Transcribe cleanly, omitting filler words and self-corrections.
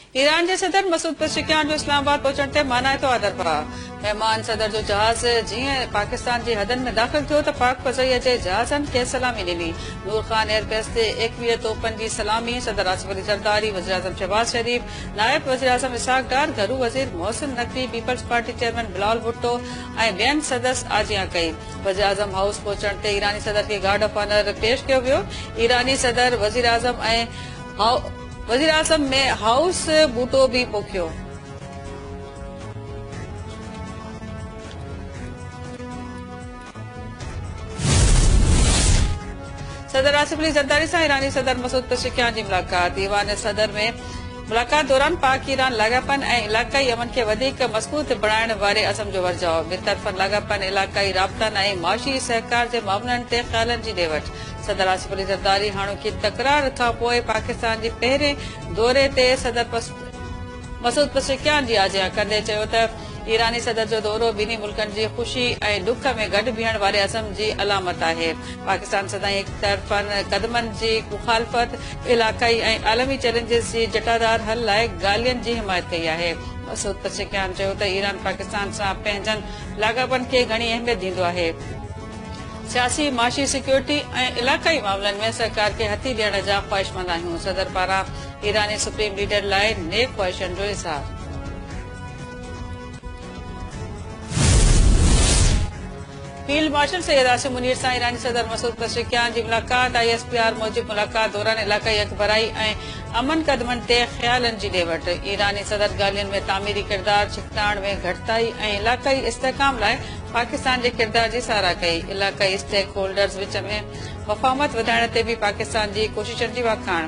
Iran के सदर Masoud Pezeshkian जो इस्लामाबाद पहुंचण ते माना तो आदर पा मेहमान सदर जो जहाज जीअं पाकिस्तान जी हदन में दाख़िल थियो त पाक फ़ज़ाइया जे जहाज़नि खे सलामी ॾिनी। नूर खान एयरबेस ते 21 तोपनि जी सलामी। सदर आसिफ अली ज़रदारी, वज़ीर आज़म शहबाज शरीफ, नायब वज़ीर आज़म इसहाक डार, घरू वज़ीर Mohsin Naqvi, peoples party chairman Bilal Bhutto ऐं ॿियनि सदस्य आजियां कई। वज़ीर आज़म हाउस पहुचण ते ईरानी सदर खे गार्ड ऑफ ऑनर पेश कयो वियो। ईरानी सदर वज़ीर आज़म में हाउस बूटो भी पोखियो। सदर आसिफ अली ज़रदारी से ईरानी सदर मसूद पेज़ेशकियान की मुलाकात। ईवान सदर में मुलाकात दौरान पाक ईरान लागापन ऐं इलाक़ाई अमन खे वधीक मज़बूत बणाइण वारे अज़म जो वर्जाओ। ॿिनि तरफ़नि लागापन, इलाक़ाई राबतनि ऐं माशी सहकार जे मामलनि ते ख़्यालनि जी ॾेवट। सदर आसिफ अली ज़रदारी हाणोकी तकरार खां पोइ पाकिस्तान जे पहिरें दौरे ते सदर मसूद पेज़ेशकियान जी आजियां कंदे चयो त ईरानी सदर जो दौरो ॿिन्ही मुल्कनि जी ख़ुशी ऐं दुख में गॾु बीहण वारे अज़म जी अलामत आहे। पाकिस्तान सदाईं हिक तरफ़नि क़दमनि जी मुखालफ़त, इलाक़ाई ऐं आलमी चैलेंजिस जी जटादार हल लाइ ॻाल्हियुनि जी हिमायत कई आहे। मसूद पेज़ेशकियान चयो त ईरान पाकिस्तान सां पंहिंजनि लाॻापनि खे घणी अहमियत ॾींदो आहे। सियासी, माशी, सिक्योरिटी ऐं इलाक़ाई मामलनि में सरकार खे हथी ॾियण जा ख़्वाहिशमंद आहियूं। सदर पारां ईरानी सुप्रीम लीडर लाइ नेक ख़्वाहिशनि जो इज़हार। फील्ड मार्शल सैयद आसिम मुनीर सां ईरानी सदर मसूद पेज़ेशकियान जी मुलाकात। ISPR मूजिब मुलाकात दौरान इलाक़ाई अखबराई ऐं अमन क़दमनि ते ख़्यालनि जी ॾेवट। ईरानी सदर ॻाल्हियुनि में तामीरी किरदार छिकताइण में घटिताई ऐं इलाक़ाई इस्तेहकाम लाइ पाकिस्तान जे किरदार जी साराह कई। इलाक़ाई स्टेक होल्डर्स विच में मफ़ाहमत वधाइण ते बि पाकिस्तान जी कोशिशनि जी वाखाण।